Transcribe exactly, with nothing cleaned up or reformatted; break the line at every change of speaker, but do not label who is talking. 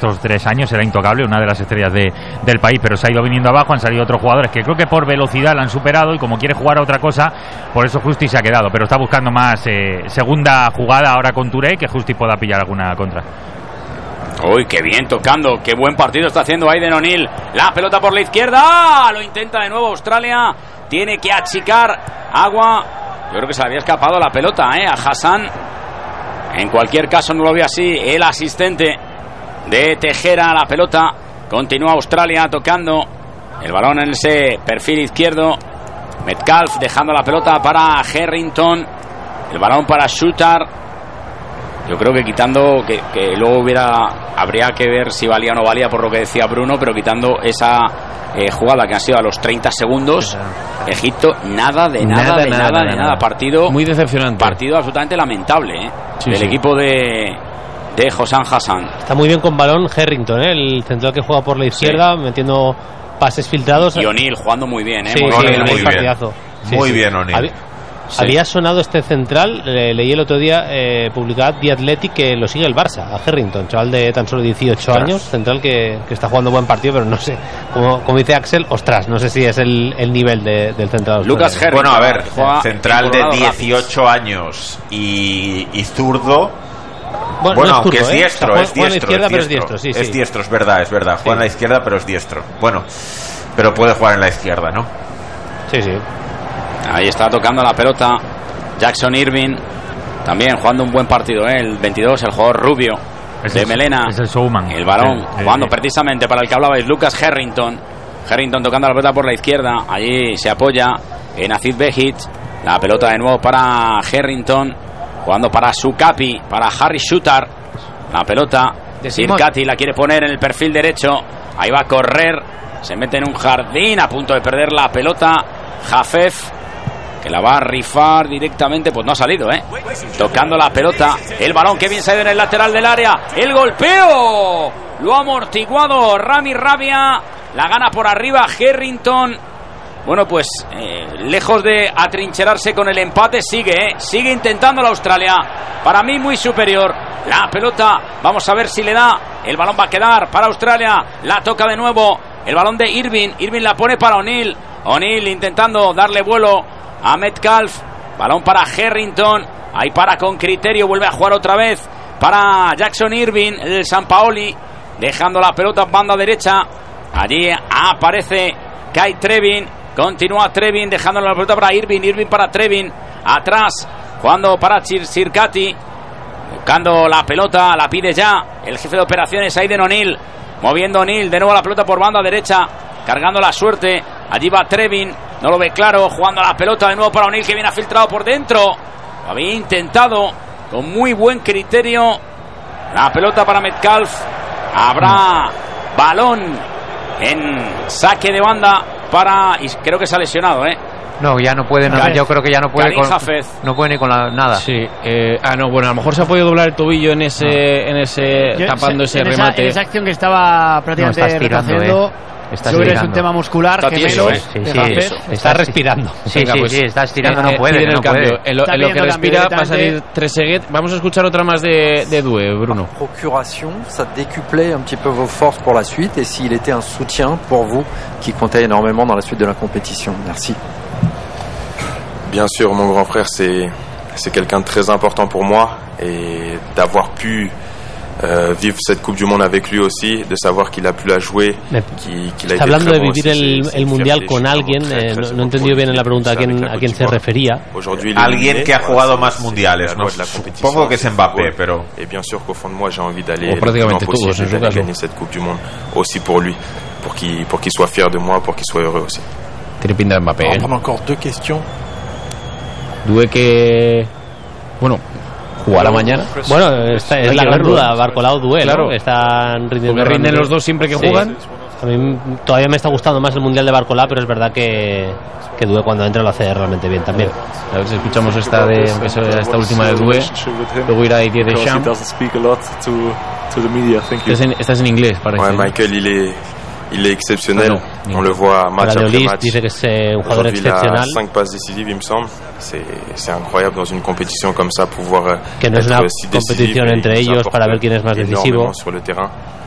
estos tres años, era intocable, una de las estrellas de, del país, pero se ha ido viniendo abajo, han salido otros jugadores que creo que por velocidad la han superado y como quiere jugar a otra cosa, por eso Justi se ha quedado, pero está buscando más eh, segunda jugada ahora con Touré, que Justi pueda pillar alguna contra.
Uy, qué bien tocando, qué buen partido está haciendo Aiden O'Neill. La pelota por la izquierda, lo intenta de nuevo Australia, tiene que achicar agua. Yo creo que se le había escapado la pelota eh, a Hassan. En cualquier caso no lo ve así el asistente de Tejera. La pelota continúa Australia tocando el balón en ese perfil izquierdo. Metcalf dejando la pelota para Harrington, el balón para Shooter. Yo creo que quitando que, que luego hubiera habría que ver si valía o no valía por lo que decía Bruno, pero quitando esa eh, jugada que ha sido a los treinta segundos, Egipto nada de nada, nada de nada, nada de nada, nada. Partido
muy decepcionante,
partido absolutamente lamentable eh, sí, del sí. equipo de de Hossam Hassan.
Está muy bien con balón Harrington, ¿eh? El central que juega por la izquierda, sí. metiendo pases filtrados.
Y O'Neill jugando muy bien, ¿eh?
Sí,
muy
sí,
bien,
muy partidazo.
Sí, muy sí. bien O'Neill.
Había, sí. había sonado este central, eh, leí el otro día, eh, publicado The Athletic, que lo sigue el Barça, a Harrington, chaval de tan solo dieciocho ostras. años, central que, que está jugando buen partido, pero no sé, como, como dice Axel, ostras, no sé si es el, el nivel de, del central.
Lucas Harrington.
Bueno, a ver, central de dieciocho años y, y zurdo.
Bueno,
bueno
no
aunque es,
zurdo,
diestro,
¿eh?
es diestro,
Juega a la izquierda,
es
pero es
diestro,
diestro, sí,
es
sí.
diestro, es verdad, es verdad. Juega
sí.
en la izquierda, pero es diestro. Bueno, pero puede jugar en la izquierda, ¿no?
Sí, sí.
Ahí está tocando la pelota Jackson Irving, también jugando un buen partido, ¿eh? El veintidós, el jugador rubio es de el, melena.
Es el showman.
El balón,
sí,
jugando
sí.
precisamente para el que hablabais, Lucas Harrington. Harrington tocando la pelota por la izquierda. Allí se apoya en Aziz Behic. La pelota de nuevo para Harrington. Jugando para Sukapi, para Harry Shooter. La pelota de Sirkati la quiere poner en el perfil derecho. Ahí va a correr. Se mete en un jardín, a punto de perder la pelota. Jafef, que la va a rifar directamente. Pues no ha salido, ¿eh? Tocando la pelota. El balón que bien se ha ido en el lateral del área. El golpeo lo ha amortiguado Rami Rabia. La gana por arriba Harrington. Bueno, pues eh, lejos de atrincherarse con el empate, sigue, ¿eh? Sigue intentando la Australia. Para mí muy superior. La pelota, vamos a ver si le da. El balón va a quedar para Australia. La toca de nuevo. El balón de Irving. Irving la pone para O'Neill. O'Neill intentando darle vuelo a Metcalf. Balón para Harrington. Ahí para con criterio. Vuelve a jugar otra vez para Jackson Irving, el Sampaoli. Dejando la pelota en banda derecha. Allí aparece Kai Trevin. Continúa Trevin dejando la pelota para Irving. Irving para Trevin. Atrás jugando para Sirkati. Buscando la pelota. La pide ya el jefe de operaciones Aiden O'Neill. Moviendo O'Neill de nuevo la pelota por banda derecha. Cargando la suerte. Allí va Trevin. No lo ve claro. Jugando la pelota de nuevo para O'Neill, que viene filtrado por dentro. Lo había intentado con muy buen criterio. La pelota para Metcalf. Habrá balón en saque de banda para... Y creo que se ha lesionado, ¿eh?
No, ya no puede, no, yo creo que ya no puede con, no puede ni con la, nada.
Sí, eh, ah no, bueno, a lo mejor se ha podido doblar el tobillo en ese, no. en ese yo, tapando se, ese
en
remate.
Esa, en esa acción que estaba prácticamente
no, retrocediendo. Eh.
Está es un tema muscular,
está
gemelos,
tieso,
sí, sí, está, está respirando.
Sí,
Venga,
sí,
pues,
sí, está estirando,
eh,
no puede, no
el
puede.
Cambio. En lo, en lo que respira va a salir Trezeguet. Vamos a escuchar otra más de, de Doué, Bruno.
Procuration, ça décuplait un petit peu vos forces pour la suite et s'il était un soutien pour vous qui comptait énormément dans la suite de la compétition. Merci.
Bien sûr, mon grand frère, c'est c'est quelqu'un de très important pour moi et d'avoir pu Euh, vivre cette Coupe du Monde avec lui aussi, de savoir qu'il a pu la jouer, qu'il, qu'il a
Está
été
hablando
très
de
bon
vivir
aussi,
el,
c'est,
el mundial con alguien, eh, no, no he entendido bien en la pregunta a quién, a quién se refería.
Alguien que ha jugado más mundiales, ¿no? Supongo que es Mbappé, pero...
Et bien sûr qu'au fond de moi j'ai envie d'aller
o prácticamente todos en su caso.
gagner cette Coupe du Monde aussi pour lui, pour qu'il, pour qu'il soit fier de moi, pour qu'il soit heureux aussi.
Tiene pinta de Mbappé, ¿eh?
On a encore deux questions.
Doué que... Bueno... ¿Jugará mañana?
Bueno, esta es la gran duda, Barcolau Doué,
claro.
¿no? Están rindiendo.
Porque rinden los dos siempre que
sí.
juegan.
A mí todavía me está gustando más el Mundial de Barcolau, pero es verdad que, que Doué cuando entra lo hace realmente bien también.
A ver si escuchamos esta de esta última de Doué. Luego irá Didier Deschamps. Esta es en, esta es en inglés, parece.
Ouais, Michael, il est, il est exceptionnel. Ah no, on le voit match après match.
Dice que es un jugador excepcional.
Il a cinq passes décisives, il me semble. C'est, c'est incroyable dans une compétition comme ça pouvoir
que no es una competición entre ellos para ver quién es más decisivo.
Sur le terrain.